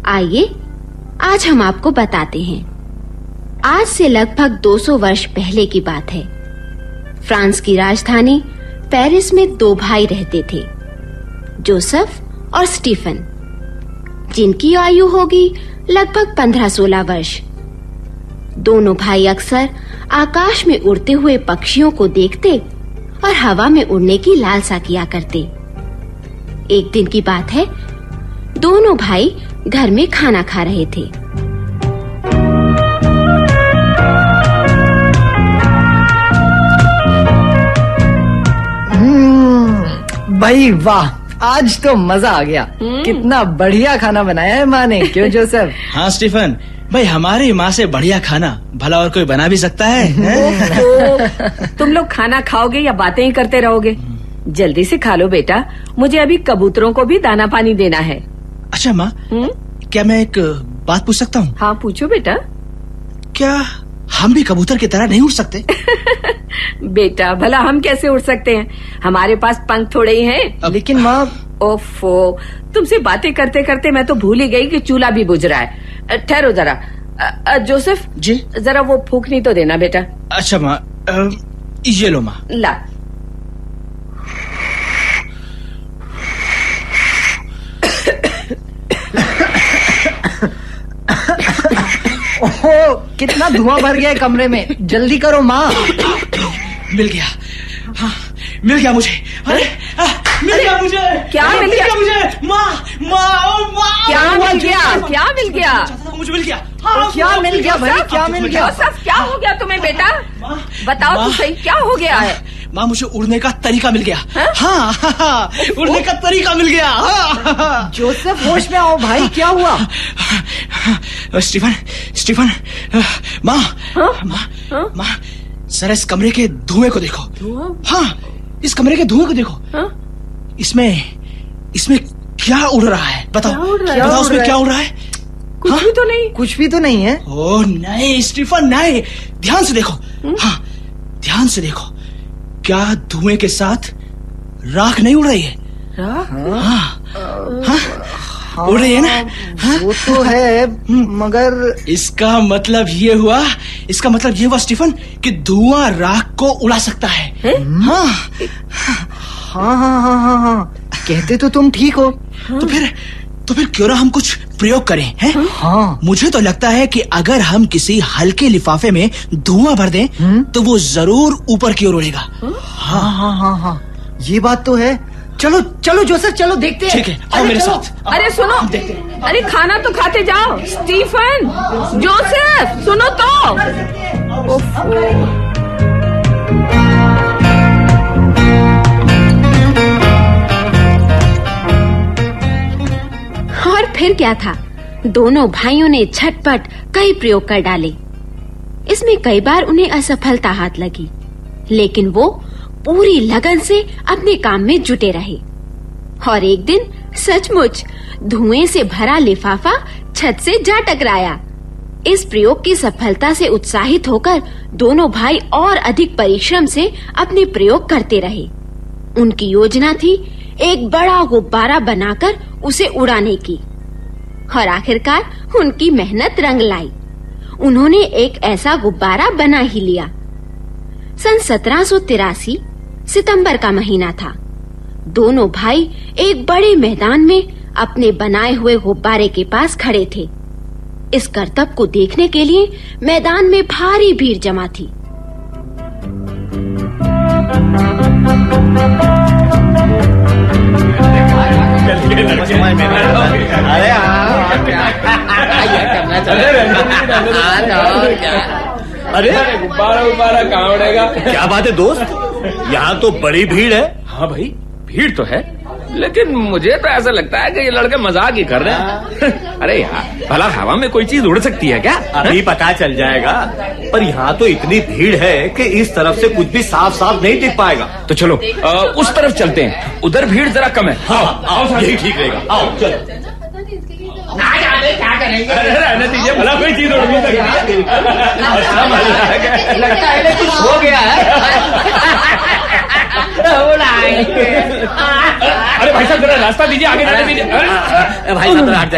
आइए आज हम आपको बताते हैं। आज से लगभग 200 वर्ष पहले की बात है। फ्रांस की राजधानी पेरिस में 2 भाई रहते थे, जोसेफ और स्टीफन, जिनकी आयु होगी लगभग 15-16 वर्ष। दोनों भाई अक्सर आकाश में उड़ते हुए पक्षियों को देखते और हवा में उड़ने की लालसा किया करते। एक दिन की बात है, दोनों भाई घर में खाना खा रहे थे। भाई वाह, आज तो मजा आ गया। कितना बढ़िया खाना बनाया है माँ ने, क्यों जोसेफ? हाँ स्टीफन भाई, हमारी माँ से बढ़िया खाना भला और कोई बना भी सकता है? तो तुम लोग खाना खाओगे या बातें ही करते रहोगे? जल्दी से खा लो बेटा, मुझे अभी कबूतरों को भी दाना पानी देना है। अच्छा माँ, क्या मैं एक बात पूछ सकता हूँ? हाँ पूछो बेटा। क्या हम भी कबूतर की तरह नहीं उड़ सकते? बेटा भला हम कैसे उड़ सकते हैं? हमारे पास पंख थोड़े ही हैं। लेकिन माँ, ओफो, तुमसे बातें करते करते मैं तो भूल ही गई कि चूल्हा भी बुझ रहा है। ठहरो जरा। जोसेफ जी, जरा वो फूकनी तो देना बेटा। अच्छा माँ, ये लो माँ। ला। ओहो, कितना धुआं भर गया है कमरे में, जल्दी करो माँ। मिल गया, हाँ मिल गया मुझे। अरे मिल गया मुझे। क्या मिल गया मुझे? माँ, क्या मिल गया? क्या मिल गया? मुझे मिल गया। क्या मिल गया भाई, क्या मिल गया? जोसेफ क्या हो गया तुम्हें बेटा? बताओ तो सही, क्या हो गया है? माँ, मुझे उड़ने का तरीका मिल गया। हाँ, उड़ने का तरीका मिल गया। जोसेफ होश में आओ भाई, क्या हुआ? स्टीफन, माँ, जरा इस कमरे के धुएं को देखो। हाँ, इस कमरे के धुएं को देखो। इसमें क्या उड़ रहा है? बताओ उसमें क्या उड़ रहा है? कुछ भी तो नहीं। कुछ भी तो नहीं है। ओह नहीं स्टीफन, नहीं, ध्यान से देखो। हाँ, ध्यान से देखो। क्या धुएं के साथ राख नहीं उड़ रही है? हाँ, उड़ रही है ना? हाँ? वो तो है, मगर इसका मतलब ये हुआ स्टीफन कि धुआं राख को उड़ा सकता है। हाँ, कहते तो तुम ठीक हो। तो फिर क्यों ना हम कुछ प्रयोग करें, हैं? हाँ, मुझे तो लगता है कि अगर हम किसी हल्के लिफाफे में धुआं भर दें तो वो जरूर ऊपर की ओर उड़ेगा। हाँ, ये बात तो है। चलो जोसेफ, चलो देखते हैं। ठीक है, आओ मेरे साथ। अरे सुनो, अरे खाना तो खाते जाओ। स्टीफन, जोसेफ, सुनो तो। और फिर क्या था, दोनों भाइयों ने झटपट कई प्रयोग कर डाले। इसमें कई बार उन्हें असफलता हाथ लगी, लेकिन वो पूरी लगन से अपने काम में जुटे रहे। और एक दिन सचमुच धुएं से भरा लिफाफा छत से जा टकराया। इस प्रयोग की सफलता से उत्साहित होकर दोनों भाई और अधिक परिश्रम से अपने प्रयोग करते रहे। उनकी योजना थी एक बड़ा गुब्बारा बनाकर उसे उड़ाने की, और आखिरकार उनकी मेहनत रंग लाई। उन्होंने एक ऐसा गुब्बारा बना ही लिया। सन 1783 सितंबर का महीना था। दोनों भाई एक बड़े मैदान में अपने बनाए हुए गुब्बारे के पास खड़े थे। इस करतब को देखने के लिए मैदान में भारी भीड़ जमा थी। अरे गुब्बारा कहाँ उड़ेगा? क्या बात है दोस्त, यहाँ तो बड़ी भीड़ है। हाँ भाई, भीड़ तो है, लेकिन मुझे तो ऐसा लगता है कि ये लड़के मजाक ही कर रहे हैं। अरे यार, भला हवा में कोई चीज उड़ सकती है क्या? अभी पता चल जाएगा, पर यहाँ तो इतनी भीड़ है कि इस तरफ से कुछ भी साफ साफ नहीं दिख पाएगा। तो चलो उस तरफ चलते हैं, उधर भीड़ जरा कम है। आओ, यही ठीक रहेगा। आओ चलो। ना जाने क्या करेंगे, रहने दीजिए, भला कोई चीज उड़ नहीं सकती। लगता है कुछ हो गया है। अरे भाई साहब जरा रास्ता दीजिए, आगे जाने दीजिए। भाई साहब